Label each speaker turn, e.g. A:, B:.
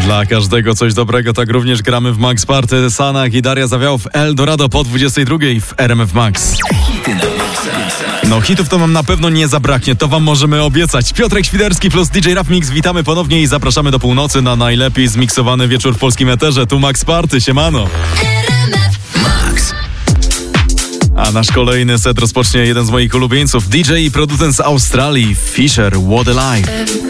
A: Dla każdego coś dobrego, tak również gramy w Max Party. Sanach i Daria Zawiałow w Eldorado po 22 w RMF Max. No hitów to nam na pewno nie zabraknie, to wam możemy obiecać. Piotrek Świderski plus DJ Raf Mix, witamy ponownie i zapraszamy do północy na najlepiej zmiksowany wieczór w polskim eterze. Tu Max Party, siemano.
B: Max.
A: A nasz kolejny set rozpocznie jeden z moich ulubieńców, DJ i producent z Australii, Fisher, What a Life.